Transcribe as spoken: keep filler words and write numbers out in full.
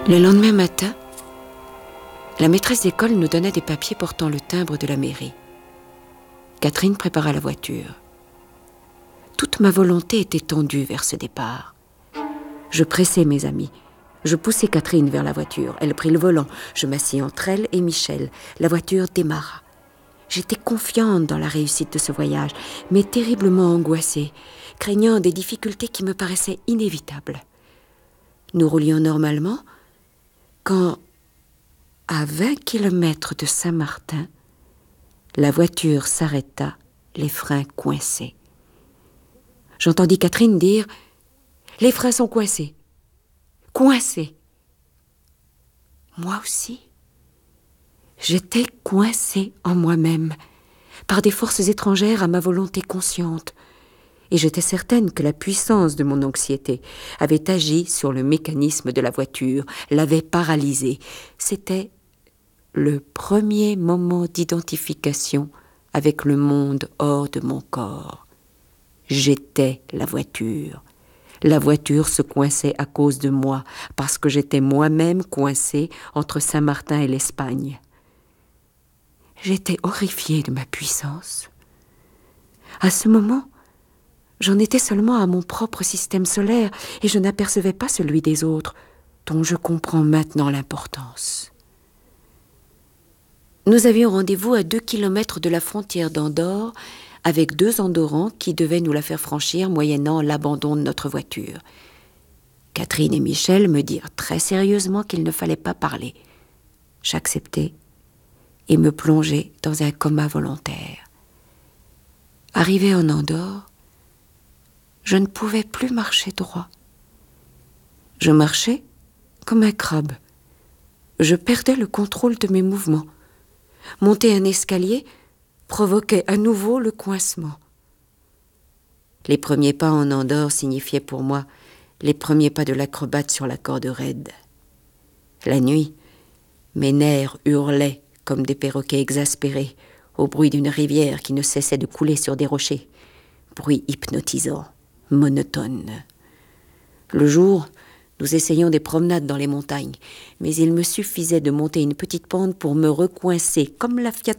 Le lendemain matin, la maîtresse d'école nous donna des papiers portant le timbre de la mairie. Catherine prépara la voiture. Toute ma volonté était tendue vers ce départ. Je pressai mes amis. Je poussai Catherine vers la voiture. Elle prit le volant. Je m'assis entre elle et Michel. La voiture démarra. J'étais confiante dans la réussite de ce voyage, mais terriblement angoissée, craignant des difficultés qui me paraissaient inévitables. Nous roulions normalement, quand, à vingt kilomètres de Saint-Martin, la voiture s'arrêta, les freins coincés. J'entendis Catherine dire « Les freins sont coincés, coincés !» Moi aussi, j'étais coincée en moi-même, par des forces étrangères à ma volonté consciente, et j'étais certaine que la puissance de mon anxiété avait agi sur le mécanisme de la voiture, l'avait paralysée. C'était le premier moment d'identification avec le monde hors de mon corps. J'étais la voiture. La voiture se coinçait à cause de moi, parce que j'étais moi-même coincée entre Saint-Martin et l'Espagne. J'étais horrifiée de ma puissance. À ce moment, j'en étais seulement à mon propre système solaire et je n'apercevais pas celui des autres, dont je comprends maintenant l'importance. Nous avions rendez-vous à deux kilomètres de la frontière d'Andorre avec deux Andorrans qui devaient nous la faire franchir moyennant l'abandon de notre voiture. Catherine et Michel me dirent très sérieusement qu'il ne fallait pas parler. J'acceptai et me plongeai dans un coma volontaire. Arrivé en Andorre, je ne pouvais plus marcher droit. Je marchais comme un crabe. Je perdais le contrôle de mes mouvements. Monter un escalier provoquait à nouveau le coincement. Les premiers pas en Andorre signifiaient pour moi les premiers pas de l'acrobate sur la corde raide. La nuit, mes nerfs hurlaient comme des perroquets exaspérés au bruit d'une rivière qui ne cessait de couler sur des rochers. Bruit hypnotisant, monotone. Le jour, nous essayions des promenades dans les montagnes, mais il me suffisait de monter une petite pente pour me recoincer comme la Fiat